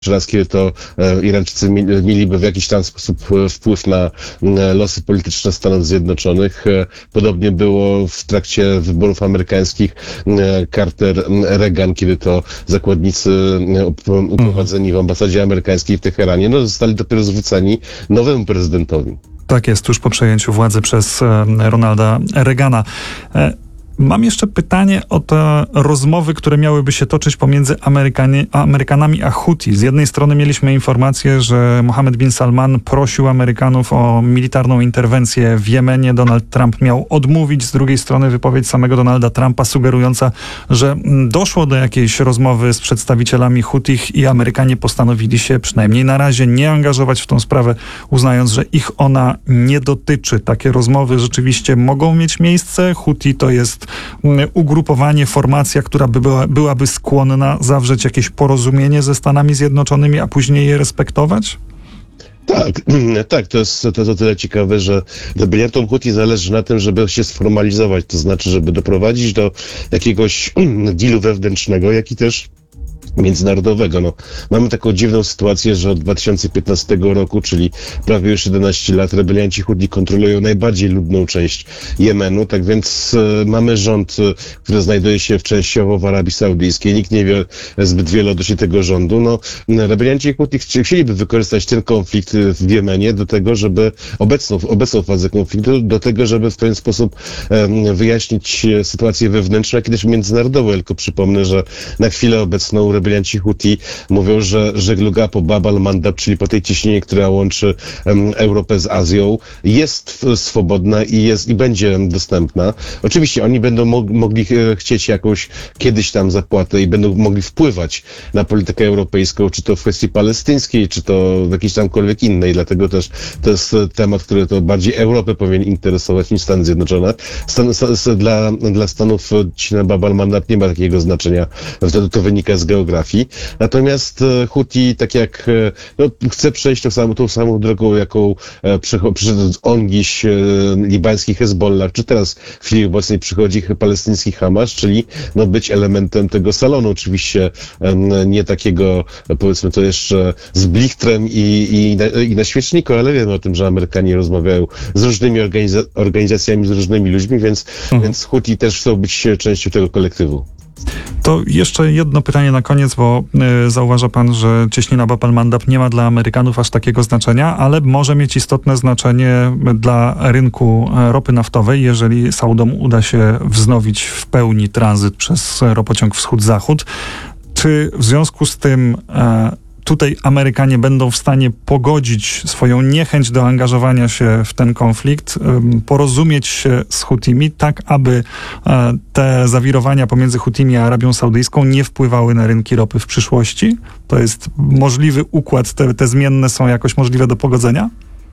raz, kiedy to Irańczycy mieliby w jakiś tam sposób wpływ na losy polityczne Stanów Zjednoczonych. Podobnie było w trakcie wyborów amerykańskich Carter-Reagan, kiedy to zakładnicy uprowadzeni w ambasadzie amerykańskiej w Teheranie zostali dopiero zwróceni nowemu prezydentowi. Tak jest, tuż po przejęciu władzy przez Ronalda Reagana. Mam jeszcze pytanie o te rozmowy, które miałyby się toczyć pomiędzy Amerykanami a Huti. Z jednej strony mieliśmy informację, że Mohammed bin Salman prosił Amerykanów o militarną interwencję w Jemenie. Donald Trump miał odmówić. Z drugiej strony wypowiedź samego Donalda Trumpa sugerująca, że doszło do jakiejś rozmowy z przedstawicielami Hutich i Amerykanie postanowili się przynajmniej na razie nie angażować w tą sprawę, uznając, że ich ona nie dotyczy. Takie rozmowy rzeczywiście mogą mieć miejsce. Huti to jest ugrupowanie, formacja, która byłaby skłonna zawrzeć jakieś porozumienie ze Stanami Zjednoczonymi, a później je respektować? Tak, to jest o tyle ciekawe, że rebeliantom Huti zależy na tym, żeby się sformalizować, to znaczy, żeby doprowadzić do jakiegoś dealu wewnętrznego, jak i też międzynarodowego. Mamy taką dziwną sytuację, że od 2015 roku, czyli prawie już 11 lat, rebelianci Huti kontrolują najbardziej ludną część Jemenu, tak więc mamy rząd, który znajduje się częściowo w Arabii Saudyjskiej. Nikt nie wie zbyt wiele odnośnie tego rządu. Rebelianci Huti chcieliby wykorzystać ten konflikt w Jemenie do tego, żeby obecną fazę konfliktu, do tego, żeby w pewien sposób wyjaśnić sytuację wewnętrzną, jak i też międzynarodową. Tylko przypomnę, że na chwilę obecną rebelianci Huti mówią, że żegluga po Bab al-Mandab, czyli po tej cieśninie, która łączy Europę z Azją, jest swobodna i będzie dostępna. Oczywiście oni będą mogli chcieć jakąś kiedyś tam zapłatę i będą mogli wpływać na politykę europejską, czy to w kwestii palestyńskiej, czy to w jakiejś tamkolwiek innej. Dlatego też to jest temat, który to bardziej Europę powinien interesować niż Stany Zjednoczone. Dla Stanów cieśnina Bab al-Mandab nie ma takiego znaczenia. Wtedy to wynika z geografii. Natomiast Huti, tak jak chce przejść tą samą drogą, jaką przyszedł ongiś libański Hezbollah, czy teraz w chwili obecnej przychodzi palestyński Hamas, czyli być elementem tego salonu. Oczywiście nie takiego, powiedzmy to jeszcze z blichtrem i na świeczniku, ale wiemy o tym, że Amerykanie rozmawiają z różnymi organizacjami, z różnymi ludźmi, więc Huti też chcą być częścią tego kolektywu. To jeszcze jedno pytanie na koniec, bo zauważa pan, że cieśnina Bab al-Mandab nie ma dla Amerykanów aż takiego znaczenia, ale może mieć istotne znaczenie dla rynku ropy naftowej, jeżeli Saudom uda się wznowić w pełni tranzyt przez ropociąg wschód-zachód. Czy w związku z tym tutaj Amerykanie będą w stanie pogodzić swoją niechęć do angażowania się w ten konflikt, porozumieć się z Hutimi, tak aby te zawirowania pomiędzy Hutimi a Arabią Saudyjską nie wpływały na rynki ropy w przyszłości? To jest możliwy układ, te zmienne są jakoś możliwe do pogodzenia?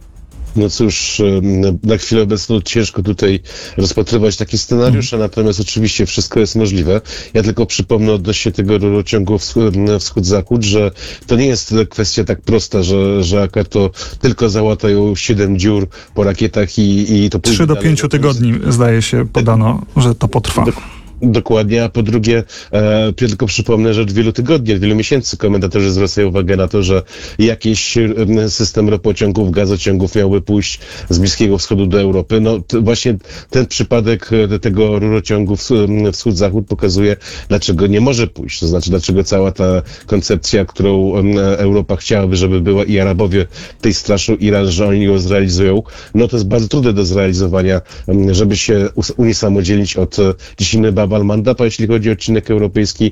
No cóż, na chwilę obecną ciężko tutaj rozpatrywać takie scenariusze, natomiast oczywiście wszystko jest możliwe. Ja tylko przypomnę odnośnie tego rurociągu wschód-zachód, że to nie jest kwestia tak prosta, że akurat to tylko załatają 7 dziur po rakietach i to 3 do 5 tygodni, zdaje się, podano, że to potrwa. Dokładnie, a po drugie, tylko przypomnę, że od wielu tygodni, od wielu miesięcy komentatorzy zwracają uwagę na to, że jakiś system ropociągów, gazociągów miałby pójść z Bliskiego Wschodu do Europy. Właśnie ten przypadek tego rurociągu wschód-zachód pokazuje, dlaczego nie może pójść. To znaczy, dlaczego cała ta koncepcja, którą Europa chciałaby, żeby była i Arabowie tej straszą Iran, że oni ją zrealizują, to jest bardzo trudne do zrealizowania, żeby się unisamodzielić od cieśniny Bab al-Mandab, a jeśli chodzi o odcinek europejski,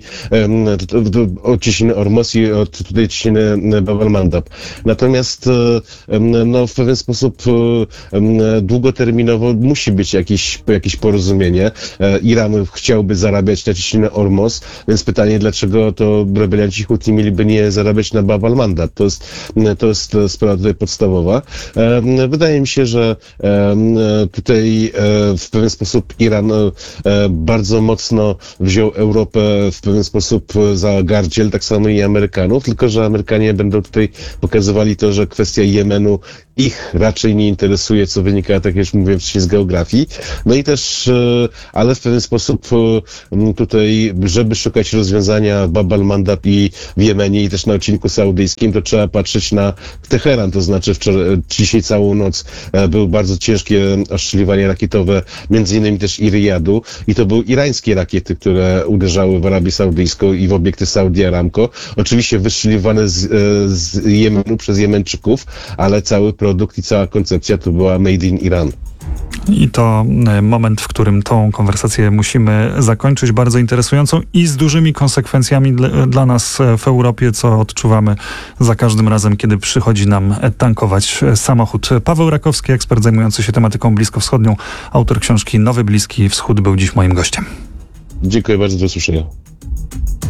od cieśniny Ormos i od tutaj cieśniny Bab al-Mandab. Natomiast w pewien sposób długoterminowo musi być jakieś porozumienie. Iran chciałby zarabiać na cieśninę Ormos, więc pytanie, dlaczego to rebelianci Huti mieliby nie zarabiać na Bab al-Mandab? To jest sprawa tutaj podstawowa. Wydaje mi się, że tutaj w pewien sposób Iran bardzo mocno wziął Europę w pewien sposób za gardziel, tak samo i Amerykanów, tylko że Amerykanie będą tutaj pokazywali to, że kwestia Jemenu ich raczej nie interesuje, co wynika, tak jak już mówiłem wcześniej, z geografii. No i też, ale w pewien sposób tutaj, żeby szukać rozwiązania w Bab al-Mandab i w Jemenie i też na odcinku saudyjskim, to trzeba patrzeć na Teheran, to znaczy dzisiaj całą noc były bardzo ciężkie ostrzeliwania rakietowe, między innymi też i Riyadu, i to były irańskie rakiety, które uderzały w Arabię Saudyjską i w obiekty Saudi Aramco. Oczywiście wystrzeliwane z Jemenu przez Jemeńczyków, ale cały produkt i cała koncepcja to była made in Iran. I to moment, w którym tą konwersację musimy zakończyć, bardzo interesującą i z dużymi konsekwencjami dla nas w Europie, co odczuwamy za każdym razem, kiedy przychodzi nam tankować samochód. Paweł Rakowski, ekspert zajmujący się tematyką bliskowschodnią, autor książki Nowy Bliski Wschód, był dziś moim gościem. Dziękuję bardzo, do usłyszenia.